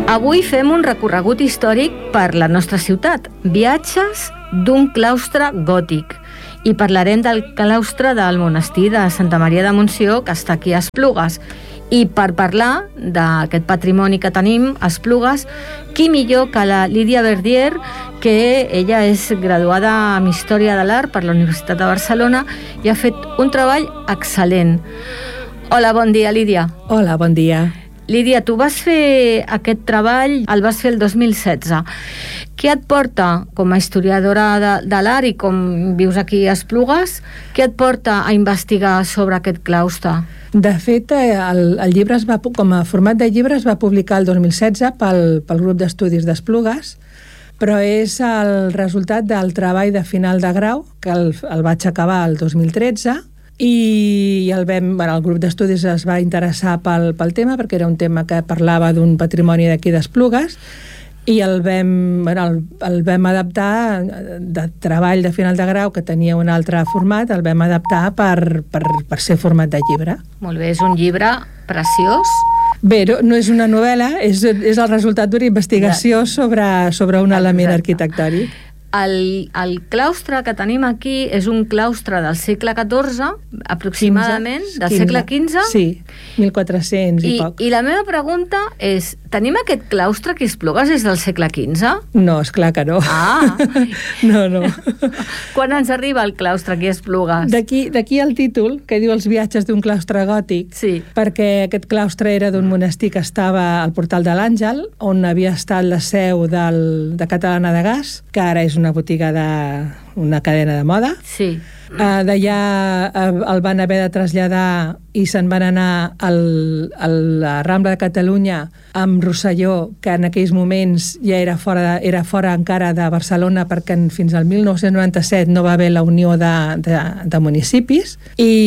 Avui fem un recorregut històric per la nostra ciutat, viatges d'un claustre gòtic. I parlarem del claustre del monestir de Santa Maria de Montsió, que està aquí a Esplugues. I per parlar d'aquest patrimoni que tenim a Esplugues, qui millor que la Lídia Verdier, que ella és graduada en Història de l'Art per la Universitat de Barcelona i ha fet un treball excel·lent. Hola, bon dia, Lídia. Hola, bon dia. Lídia, tu vas fer aquest treball, el vas fer el 2016. Què et porta, com a historiadora de l'art i com vius aquí a Esplugues, què et porta a investigar sobre aquest claustre? De fet, el llibre com a format de llibre es va publicar el 2016 pel grup d'estudis d'Esplugues, però és el resultat del treball de final de grau, que el vaig acabar el 2013, i el grup d'estudis es va interessar pel tema, perquè era un tema que parlava d'un patrimoni d'aquí d'Esplugues, i el vam adaptar de treball de final de grau, que tenia un altre format, el vam adaptar per ser format de llibre. Molt bé, és un llibre preciós. Bé, no és una novel·la, és el resultat d'una investigació sobre un element arquitectònic. El claustre que tenim aquí és un claustre del segle XIV, aproximadament, del segle XV. Sí, 1400 i poc. I la meva pregunta és, tenim aquest claustre que Esplugues és del segle XV? No, esclar que no. Ah! No. Quan ens arriba el claustre aquí a Esplugues? D'aquí el títol, que diu Els viatges d'un claustre gòtic, sí. Perquè aquest claustre era d'un monestir que estava al Portal de l'Àngel, on havia estat la seu de Catalana de Gas, que ara és una botiga d'una cadena de moda. Sí. D'allà el van haver de traslladar i se'n van anar a la Rambla de Catalunya amb Rosselló, que en aquells moments ja era fora encara de Barcelona, perquè fins al 1997 no va haver la unió de municipis,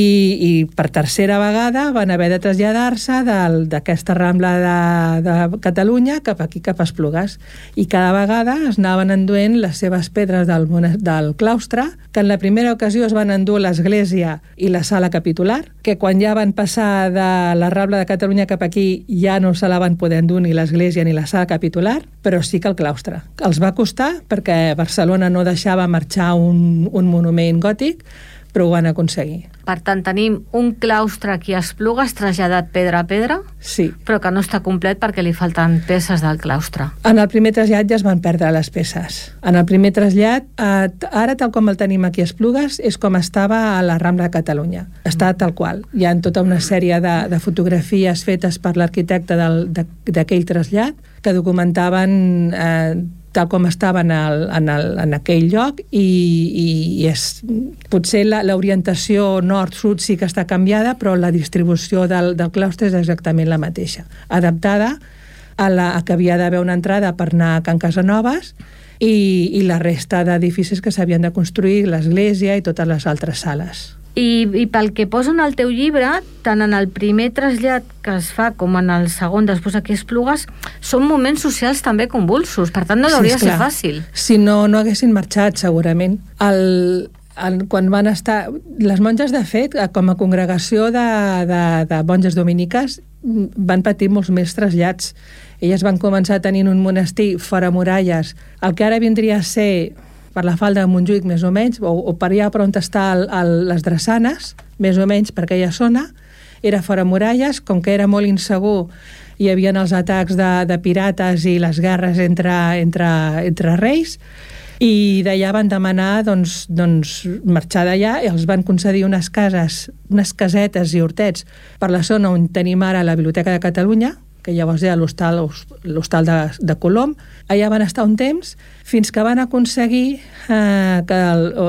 i per tercera vegada van haver de traslladar-se d'aquesta Rambla de Catalunya cap aquí, cap a Esplugues, i cada vegada es anaven enduent les seves pedres del claustre, que en la primera ocasió es van endur l'església i la sala capitular, que quan ja van passar de la Rambla de Catalunya cap aquí ja no se la van poder endur ni l'església ni la sala capitular, però sí que el claustre. Els va costar perquè Barcelona no deixava marxar un monument gòtic, però ho van aconseguir. Per tant, tenim un claustre aquí a Esplugues traslladat pedra a pedra, sí, però que no està complet perquè li falten peces del claustre. En el primer trasllat ja es van perdre les peces. En el primer trasllat, ara tal com el tenim aquí a Esplugues, és com estava a la Rambla de Catalunya. Està tal qual. Hi ha tota una sèrie de fotografies fetes per l'arquitecte d'aquell trasllat que documentaven tal com estaven en aquell lloc, i potser l'orientació nord-sud sí que està canviada, però la distribució del claustre és exactament la mateixa, adaptada a que havia d'haver una entrada per anar a Can Casanovas i la resta d'edificis que s'havien de construir, l'església i totes les altres sales. I pel que posen al teu llibre, tant en el primer trasllat que es fa com en el segon, després aquí a Esplugues, són moments socials també convulsos, per tant no hauria de ser fàcil. Si no haguessin marxat, segurament. Quan van estar... Les monges, de fet, com a congregació de monges dominiques, van patir molts més trasllats. Elles van començar tenint un monestir fora muralles, el que ara vindria a ser per la falda de Montjuïc, més o menys, o per allà per on està les Drassanes, més o menys per aquella zona, era fora muralles, com que era molt insegur, hi havia els atacs de pirates i les guerres entre reis, i d'allà van demanar marxar d'allà, i els van concedir unes cases, unes casetes i hortets per la zona on tenim ara la Biblioteca de Catalunya, que llavors era l'hostal de Colom. Allà van estar un temps fins que van aconseguir que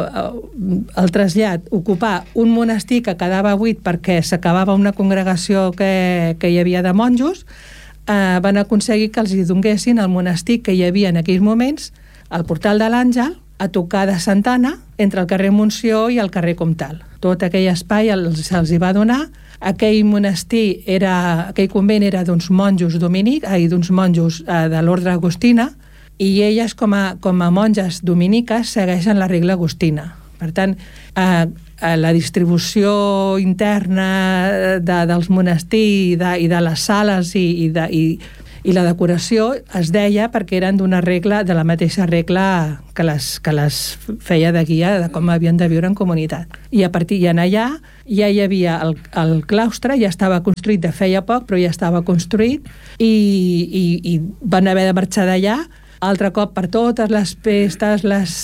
el trasllat, ocupar un monestir que quedava buit perquè s'acabava una congregació que hi havia de monjos, van aconseguir que els hi donguessin el monestir que hi havia en aquells moments al Portal de l'Àngel, a tocar de Santana, entre el carrer Montsió i el carrer Comtal. Tot aquell espai se'ls hi va donar. Aquell monestir aquell convent era d'uns monjos d'uns monjos de l'ordre agustina, i elles com a monges dominiques segueixen la regla agustina. Per tant, la distribució interna dels monestirs i de les sales i I la decoració es deia perquè eren d'una regla, de la mateixa regla que les feia de guia de com havien de viure en comunitat. I a partir d'allà ja hi havia el claustre, ja estava construït de feia poc, però ja estava construït i van haver de marxar d'allà. Altre cop, per totes les pestes,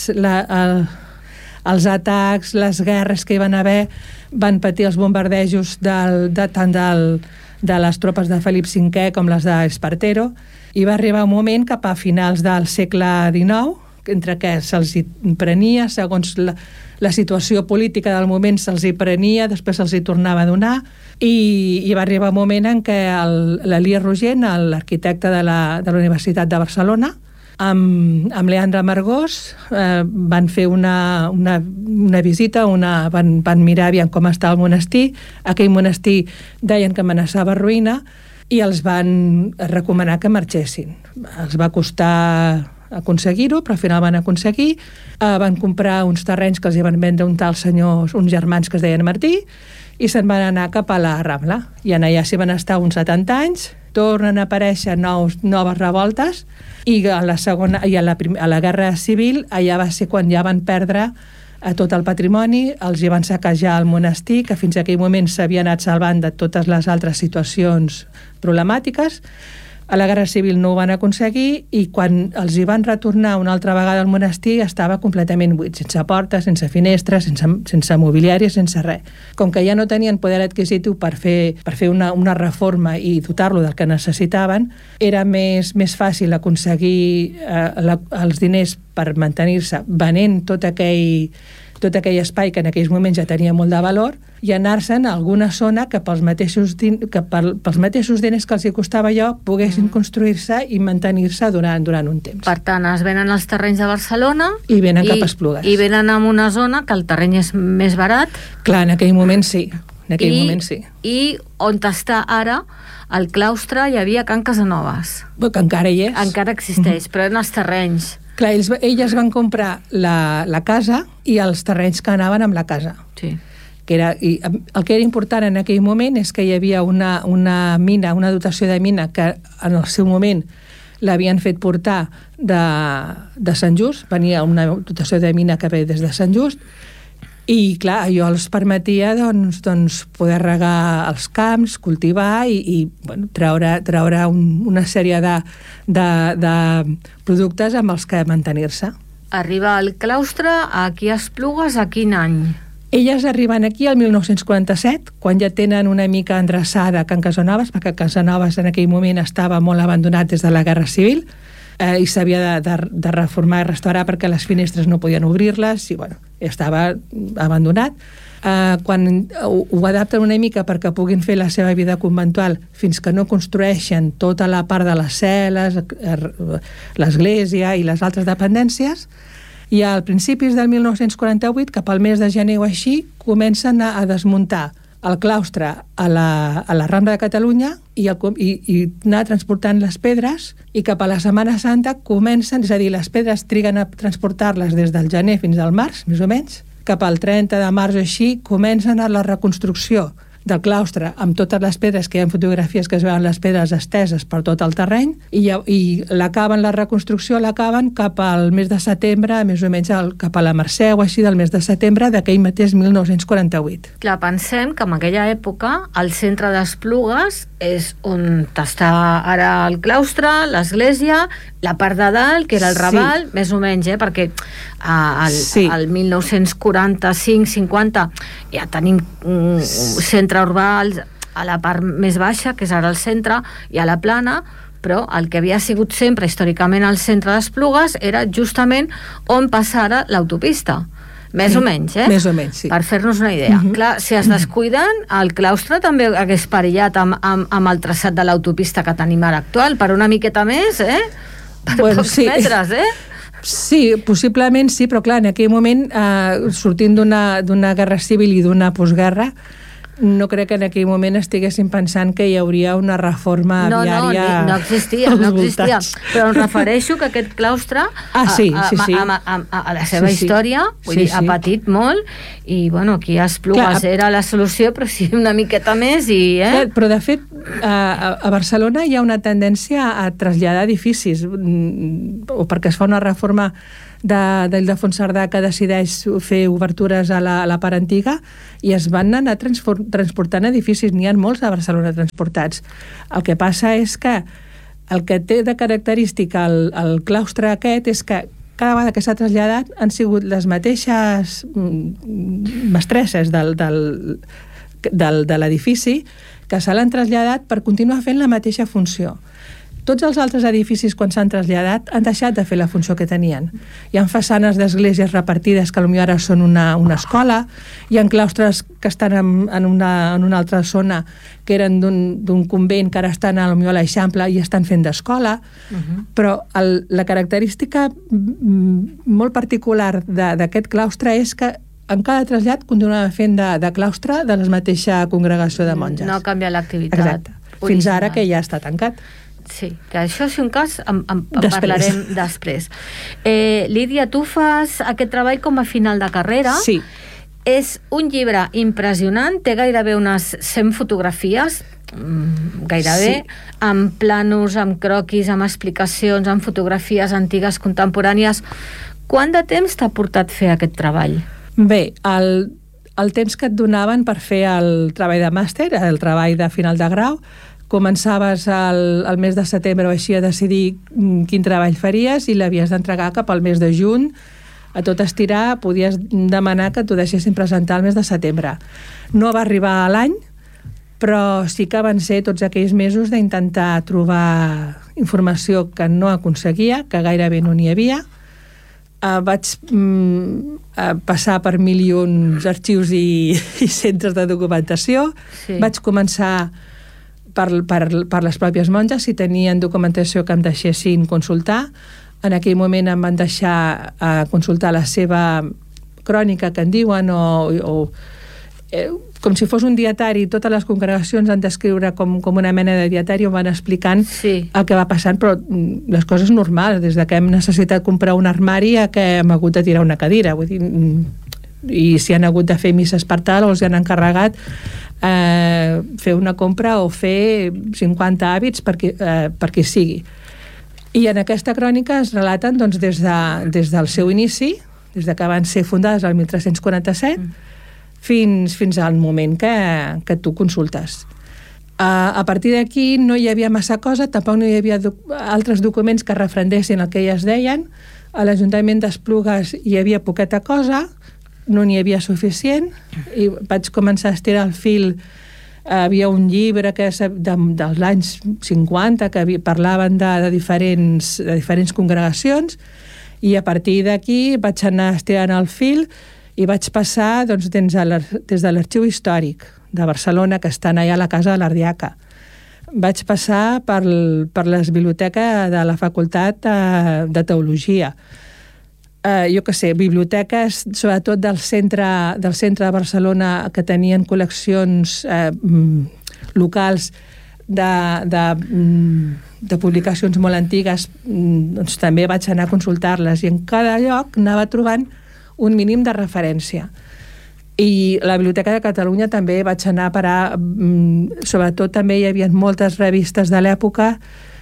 els atacs, les guerres que hi van haver, van patir els bombardejos tant de les tropes de Felip V com les d'Espartero, i va arribar un moment cap a finals del segle XIX, entre què se'ls hi prenia, segons la situació política del moment se'ls hi prenia, després se'ls hi tornava a donar, i va arribar un moment en què l'Elies Rogent, l'arquitecte de la Universitat de Barcelona, amb Leandre Margós van fer una visita, van mirar aviam com està el monestir. Aquell monestir deien que amenaçava ruïna i els van recomanar que marxessin. Els va costar aconseguir-ho, però al final van aconseguir. Van comprar uns terrenys que els hi van vendre uns germans que es deien Martí, i se'n van anar cap a la Rambla. I allà s'hi van estar uns 70 anys, tornen a aparèixer noves revoltes, i a la Guerra Civil allà va ser quan ja van perdre tot el patrimoni, els hi van saquejar el monestir, que fins a aquell moment s'havia anat salvant de totes les altres situacions problemàtiques. A la Guerra Civil no ho van aconseguir, i quan els hi van retornar una altra vegada al monestir estava completament buit, sense portes, sense finestres, sense mobiliari, sense res. Com que ja no tenien poder adquisitiu per fer una reforma i dotar-lo del que necessitaven, era més fàcil aconseguir els diners per mantenir-se venent tot aquell espai que en aquells moments ja tenia molt de valor, i anar-se'n a alguna zona que pels mateixos diners que els hi costava allò poguessin construir-se i mantenir-se durant un temps. Per tant, es venen els terrenys de Barcelona i venen cap a Esplugues. I venen a una zona que el terreny és més barat. Clar, en aquell moment sí. I on està ara el claustre hi havia Can Casanovas. Que encara hi és. Encara existeix, però eren els terrenys. Clar, elles van comprar la casa i els terrenys que anaven amb la casa. Sí. I el que era important en aquell moment és que hi havia una mina, una dotació de mina que en el seu moment l'havien fet portar de Sant Just, venia una dotació de mina que ve des de Sant Just, i clar, allò els permetia doncs, poder regar els camps, cultivar i treure una sèrie de productes amb els que mantenir-se. Arriba al claustre aquí a Esplugues a quin any? Elles arriben aquí el 1947, quan ja tenen una mica endreçada Can Casanovas, perquè Casanovas en aquell moment estava molt abandonat des de la Guerra Civil, i s'havia de reformar i restaurar perquè les finestres no podien obrir-les, i estava abandonat. Quan ho adapten una mica perquè puguin fer la seva vida conventual fins que no construeixen tota la part de les cel·les, l'església i les altres dependències, i a principis del 1948, cap al mes de gener o així, comencen a desmuntar el claustre a la Rambla de Catalunya i anar transportant les pedres, i cap a la Setmana Santa comencen, és a dir, les pedres triguen a transportar-les des del gener fins al març, més o menys, cap al 30 de març o així, comencen a la reconstrucció del claustre, amb totes les pedres, que hi ha fotografies que es veuen les pedres esteses per tot el terreny, i la reconstrucció l'acaben cap al mes de setembre, més o menys cap a la Mercè o així del mes de setembre d'aquell mateix 1948. Clar, pensem que en aquella època el centre d'Esplugues és on està ara el claustre, l'església, la part de dalt, que era el Raval, més o menys, perquè al 1945-50 ja tenim un centre urbà a la part més baixa, que és ara el centre, i a la plana, però el que havia sigut sempre històricament el centre d'Esplugues era justament on passara l'autopista. Més o menys, Més o menys, sí. Per fer-nos una idea. Clar, si es descuiden, el claustre també hagués perillat amb el traçat de l'autopista que tenim ara actual, per una miqueta més, per pocs metres, Sí, possiblement sí, però clar, en aquell moment, sortint d'una guerra civil i d'una postguerra, no crec que en aquell moment estiguessin pensant que hi hauria una reforma viària. No existia. Però em refereixo que aquest claustre a la seva història ha patit molt, i aquí a Esplugues era la solució, però sí una miqueta més. Però de fet, a Barcelona hi ha una tendència a traslladar edificis, o perquè es fa una reforma d'Ildefons Cerdà que decideix fer obertures a la part antiga, i es van anar transportant edificis. N'hi ha molts a Barcelona transportats. El que passa és que el que té de característica el claustre aquest és que cada vegada que s'ha traslladat han sigut les mateixes mestresses de l'edifici que se l'han traslladat per continuar fent la mateixa funció. Tots els altres edificis, quan s'han traslladat, han deixat de fer la funció que tenien. Hi ha façanes d'esglésies repartides que potser ara són una escola, hi ha claustres que estan en una altra zona que eren d'un convent, que ara estan potser a l'Eixample i estan fent d'escola, però la característica molt particular d'aquest claustre és que en cada trasllat continuava fent de claustre de la mateixa congregació de monges. No canvia l'activitat. Exacte. Fins ara que ja està tancat. Sí, que això és un cas, en parlarem després. Lídia, tu fas aquest treball com a final de carrera. Sí. És un llibre impressionant, té gairebé unes 100 fotografies, gairebé, sí, amb plànols, amb croquis, amb explicacions, amb fotografies antigues, contemporànies. Quant de temps t'ha portat fer aquest treball? Bé, el temps que et donaven per fer el treball de màster, el treball de final de grau, començaves al mes de setembre o així a decidir quin treball faries i l'havies d'entregar cap al mes de juny. A tot estirar podies demanar que t'ho deixessin presentar al mes de setembre. No va arribar a l'any, però sí que van ser tots aquells mesos d'intentar trobar informació que no aconseguia, que gairebé no n'hi havia. Vaig passar per mil i uns arxius i centres de documentació. Sí. Vaig començar per les pròpies monges, si tenien documentació que em deixessin consultar. En aquell moment em van deixar consultar la seva crònica, que en diuen, com si fos un dietari. Totes les congregacions han d'escriure com una mena de dietari, on van explicant el que va passant, però les coses normals, des de que hem necessitat comprar un armari a que hem hagut de tirar una cadira. Vull dir, i si han hagut de fer misses per tal, o els han encarregat fer una compra o fer 50 hàbits per qui sigui. I en aquesta crònica es relaten doncs, des del seu inici, des que van ser fundades el 1347, fins al moment que tu consultes. A partir d'aquí no hi havia massa cosa, tampoc no hi havia altres documents que referendessin el que elles deien. A l'Ajuntament d'Esplugues hi havia poqueta cosa, no n'hi havia suficient, i vaig començar a estirar el fil. Havia un llibre dels anys 50 que parlaven de diferents congregacions, i a partir d'aquí vaig anar estirant el fil i vaig passar des de l'Arxiu Històric de Barcelona, que estan allà a la Casa de l'Ardiaca. Vaig passar per les biblioteques de la Facultat de Teologia. Jo què sé, biblioteques, sobretot del centre de Barcelona, que tenien col·leccions locals de publicacions molt antigues, doncs també vaig anar a consultar-les, i en cada lloc anava trobant un mínim de referència. I la Biblioteca de Catalunya també vaig anar a parar, sobretot també hi havia moltes revistes de l'època,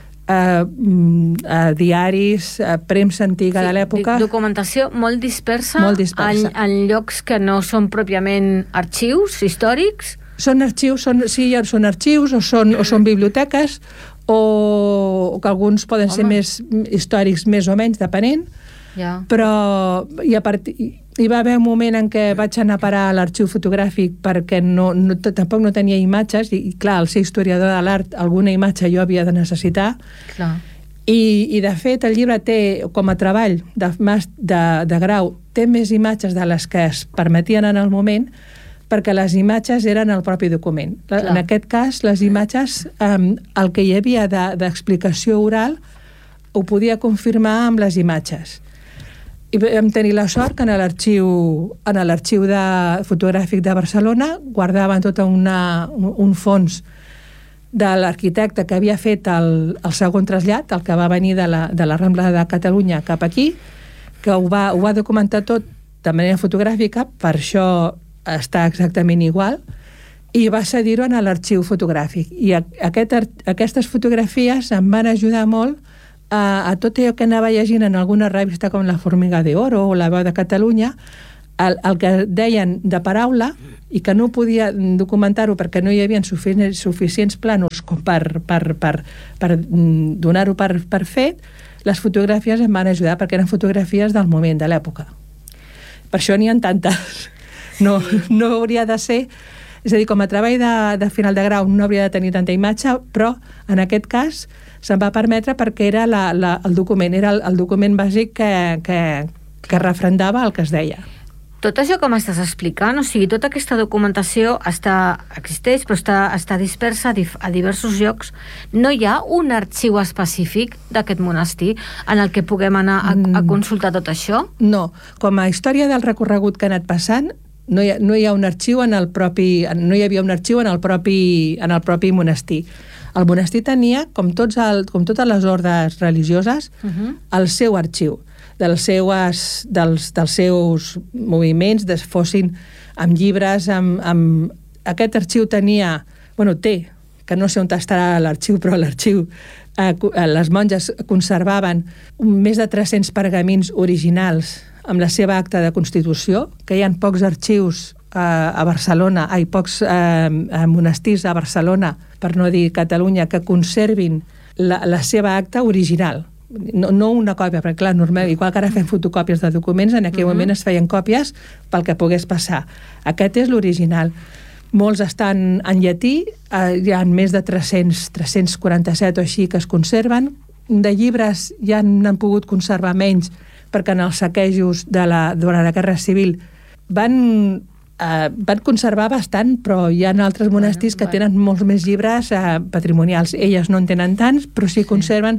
diaris, premsa antiga de l'època. Documentació molt dispersa. En llocs que no són pròpiament arxius històrics. Són arxius, són arxius o són biblioteques, o que alguns poden ser més històrics, més o menys, depenent. Però hi va haver un moment en què vaig anar a parar a l'arxiu fotogràfic perquè tampoc no tenia imatges, i clar, al ser historiador de l'art alguna imatge jo havia de necessitar. I de fet el llibre té, com a treball de grau, té més imatges de les que es permetien en el moment, perquè les imatges eren el propi document. En aquest cas, les imatges, el que hi havia d'explicació oral ho podia confirmar amb les imatges. I vam tenir la sort que en l'arxiu fotogràfic de Barcelona guardaven tot un fons de l'arquitecte que havia fet el segon trasllat, el que va venir de la Rambla de Catalunya cap aquí, que ho va documentar tot de manera fotogràfica, per això està exactament igual, i va cedir-ho a l'arxiu fotogràfic. I aquestes fotografies em van ajudar molt a tot allò que anava llegint en alguna revista com La Formiga de Oro o La Veu de Catalunya, el que deien de paraula i que no podia documentar-ho perquè no hi havia suficients plànols com per donar-ho per fet. Les fotografies em van ajudar perquè eren fotografies del moment, de l'època. Per això n'hi ha tantes. No hauria de ser... És a dir, com a treball de final de grau no hauria de tenir tanta imatge, però en aquest cas se'm va permetre perquè era el document, era el document bàsic que refrendava el que es deia. Tot això que m'estàs explicant, o sigui, tota aquesta documentació existeix, però està dispersa a diversos llocs. No hi ha un arxiu específic d'aquest monestir en el que puguem anar a consultar tot això? No. Com a història del recorregut que ha anat passant, no hi ha un arxiu no hi havia un arxiu en el propi monestir. El monestir tenia, com totes les ordes religioses, el seu arxiu dels seus moviments, fossin amb llibres, aquest arxiu tenia, té, que no sé on estarà l'arxiu, però l'arxiu, les monges conservaven més de 300 pergamins originals amb la seva acta de constitució, que hi ha pocs arxius a Barcelona, pocs monestirs a Barcelona, per no dir Catalunya, que conservin la seva acta original. No una còpia, perquè clar, normal, igual que ara fem fotocòpies de documents, en aquell moment es feien còpies pel que pogués passar. Aquest és l'original. Molts estan en llatí, hi ha més de 347 o així que es conserven. De llibres ja n'han pogut conservar menys, perquè en els saquejos durant la Guerra Civil van conservar bastant, però hi ha altres monestirs que tenen molts més llibres patrimonials. Elles no en tenen tants, però sí conserven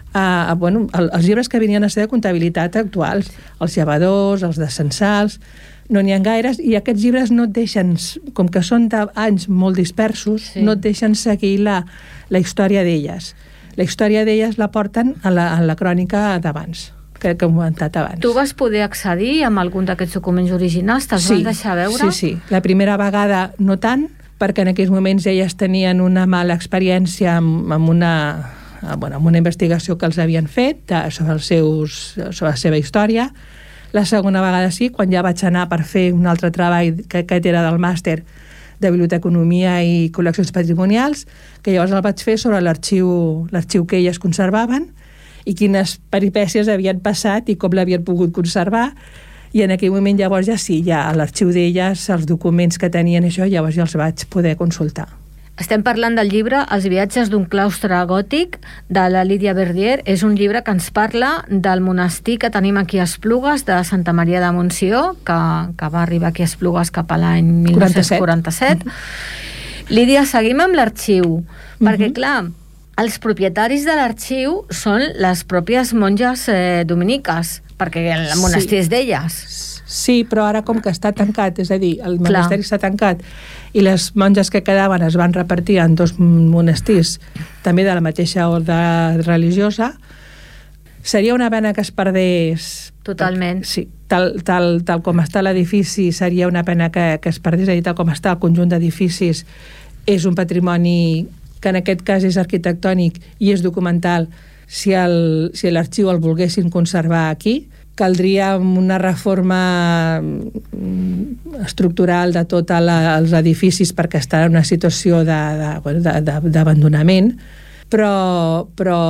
els llibres que venien a ser de comptabilitat actuals, els llevadors, els de censals, no n'hi ha gaires, i aquests llibres no et deixen, com que són d'anys molt dispersos, no et deixen seguir la història d'elles. La història d'elles la porten a la crònica d'abans, que hem comentat abans. Tu vas poder accedir amb algun d'aquests documents originals? Te'ls van deixar veure? Sí. La primera vegada no tant, perquè en aquells moments elles tenien una mala experiència amb una investigació que els havien fet sobre la seva història. La segona vegada sí, quan ja vaig anar per fer un altre treball que era del màster de Biblioteconomia i Col·leccions Patrimonials, que llavors el vaig fer sobre l'arxiu que elles conservaven i quines peripècies havien passat i com l'havien pogut conservar, i en aquell moment llavors ja a l'arxiu d'elles, els documents que tenien això, llavors ja els vaig poder consultar. Estem parlant del llibre Els viatges d'un claustre gòtic, de la Lídia Verdier. És un llibre que ens parla del monestir que tenim aquí a Esplugues, de Santa Maria de Montsió, que va arribar aquí a Esplugues cap a l'any 1947. Lídia, seguim amb l'arxiu, perquè clar, els propietaris de l'arxiu són les pròpies monges dominiques, perquè el monestir és d'elles. Sí, però ara com que està tancat, és a dir, el monasteri està tancat i les monges que quedaven es van repartir en 2 monestirs, també de la mateixa ordre religiosa, seria una pena que es perdés... Totalment. Sí, tal com està l'edifici seria una pena que es perdés, és a dir, tal com està el conjunt d'edificis, és un patrimoni que en aquest cas és arquitectònic i és documental. Si l'arxiu el volguessin conservar aquí, caldria una reforma estructural de tots els edificis perquè està en una situació d'abandonament, però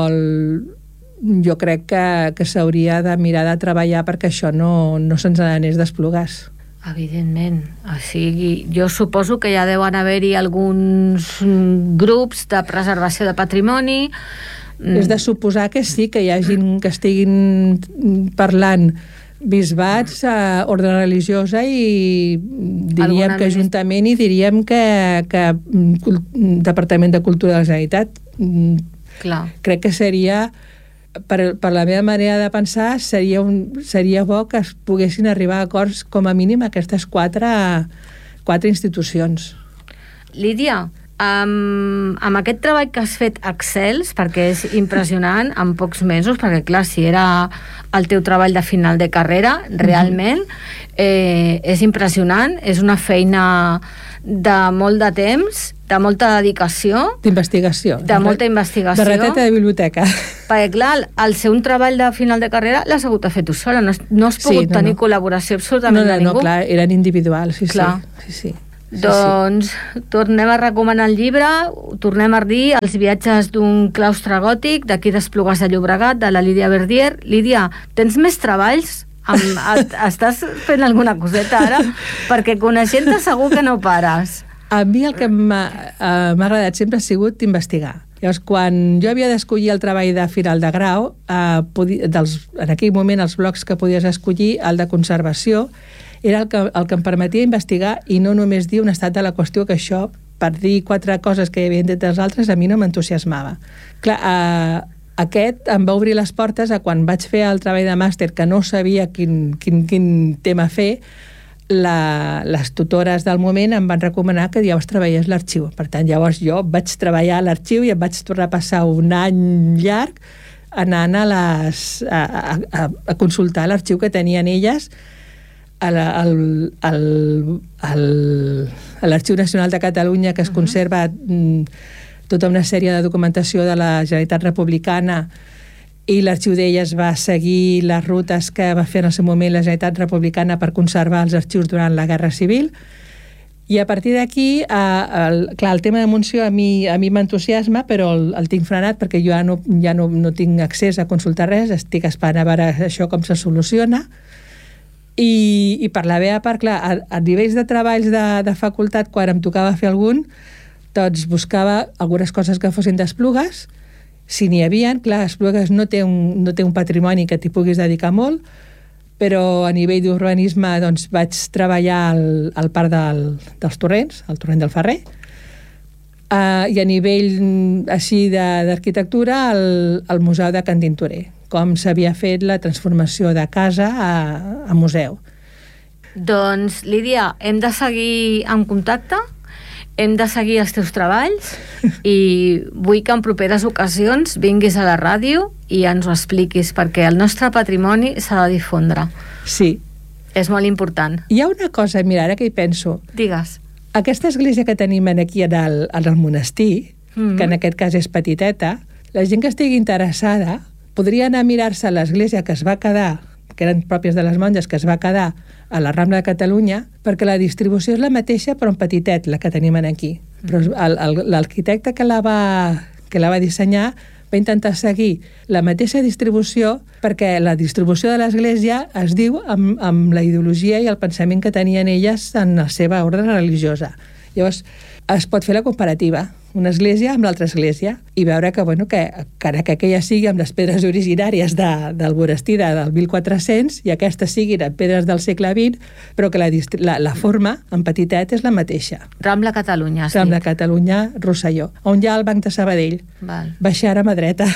jo crec que s'hauria de mirar de treballar perquè això no se'ns n'anés d'Esplugues. Evidentment. O sigui, jo suposo que ja deuen haver-hi alguns grups de preservació de patrimoni. És de suposar que sí, que hi hagi que estiguin parlant bisbats, ordre religiosa i diríem que Ajuntament i diríem que Departament de Cultura de la Generalitat. Clar. Crec que seria, per la meva manera de pensar, seria bo que es poguessin arribar a acords com a mínim aquestes quatre institucions. Lídia, amb aquest treball que has fet excels, perquè és impressionant en pocs mesos, perquè clar, si era el teu treball de final de carrera realment és impressionant, és una feina de molt de temps, de molta dedicació, d'investigació. De molta investigació. De rateta de biblioteca. Perquè, clar, al ser un treball de final de carrera l'has hagut de fer tu sola, no has pogut tenir col·laboració absolutament de ningú. No, clar, eren individuals, sí. Doncs tornem a recomanar el llibre, tornem a dir Els viatges d'un claustre gòtic, d'aquí d'Esplugues de Llobregat, de la Lídia Verdier. Lídia, tens més treballs? Estàs fent alguna coseta ara? Perquè coneixent-te segur que no pares. A mi el que m'ha agradat sempre ha sigut investigar. Llavors, quan jo havia d'escollir el treball de final de grau, en aquell moment els blocs que podies escollir, el de conservació, era el que em permetia investigar i no només dir un estat de la qüestió, que això, per dir 4 coses que hi havia dit els altres, a mi no m'entusiasmava. Clar, aquest em va obrir les portes a quan vaig fer el treball de màster, que no sabia quin tema fer, les tutores del moment em van recomanar que llavors treballés l'arxiu. Per tant, llavors jo vaig treballar a l'arxiu i em vaig tornar a passar un any llarg anant a consultar l'arxiu que tenien elles a l'Arxiu Nacional de Catalunya, que es conserva tota una sèrie de documentació de la Generalitat Republicana, i l'arxiu d'elles va seguir les rutes que va fer en el seu moment la Generalitat Republicana per conservar els arxius durant la Guerra Civil. I a partir d'aquí, clar, el tema de Montsió a mi m'entusiasma, però el tinc frenat perquè jo ja no tinc accés a consultar res, estic esperant a veure això com se soluciona. I per la meva part, clar, a nivells de treballs de facultat, quan em tocava fer algun, doncs buscava algunes coses que fossin d'Esplugues. Si n'hi havia, clar, Esplugues no té un patrimoni que t'hi puguis dedicar molt, però a nivell d'urbanisme doncs, vaig treballar al parc dels Torrents, al Torrent del Ferrer, i a nivell així d'arquitectura al Museu de Can Tintorer, com s'havia fet la transformació de casa a museu. Doncs, Lídia, hem de seguir en contacte, hem de seguir els teus treballs i vull que en properes ocasions vinguis a la ràdio i ens ho expliquis, perquè el nostre patrimoni s'ha de difondre. Sí. És molt important. Hi ha una cosa, mira, ara que hi penso. Digues. Aquesta església que tenim aquí en el monestir, que en aquest cas és petiteta, la gent que estigui interessada podria anar a mirar-se l'església que es va quedar, que eren pròpies de les monges, que es va quedar a la Rambla de Catalunya, perquè la distribució és la mateixa, però en petitet, la que tenim aquí. Però l'arquitecte que la va dissenyar va intentar seguir la mateixa distribució, perquè la distribució de l'església es diu amb la ideologia i el pensament que tenien elles en la seva ordre religiosa. Llavors, es pot fer la comparativa, una església amb l'altra església, i veure que encara que aquella sigui amb les pedres originàries del monestir del 1400 i aquestes siguin amb pedres del segle XX, però que la forma, en petitet, és la mateixa. Rambla Catalunya, sí. Rambla Catalunya, Rosselló, on hi ha el Banc de Sabadell. Val. Baixar a mà dreta.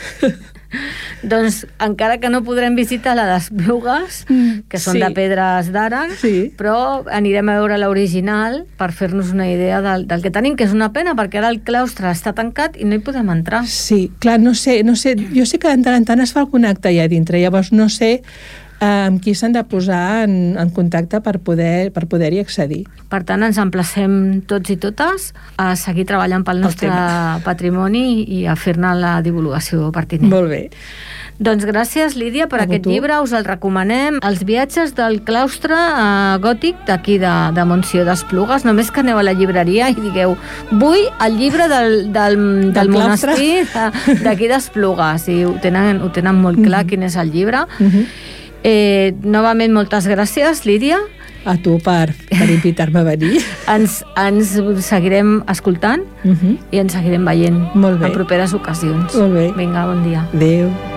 Doncs encara que no podrem visitar la d'Esplugues, que són de pedres d'ara, però anirem a veure l'original per fer-nos una idea del que tenim, que és una pena, perquè ara el claustre està tancat i no hi podem entrar. Sí, clar, no sé, jo sé que de tant en tant es fa algun acte allà dintre, llavors no sé amb qui s'han de posar en contacte per poder-hi accedir. Per tant, ens emplacem tots i totes a seguir treballant pel nostre patrimoni i a fer-ne la divulgació pertinent. Molt bé. Doncs gràcies, Lídia, per aquest llibre. Us el recomanem. Els viatges del claustre gòtic d'aquí de Montsió d'Esplugues. Només que aneu a la llibreria i digueu vull el llibre del monestir d'aquí d'Esplugues. I ho tenen molt clar quin és el llibre. Novament, moltes gràcies, Lídia. A tu per invitar-me a venir. Ens seguirem escoltant i ens seguirem veient en properes ocasions. Molt bé. Vinga, bon dia. Adéu.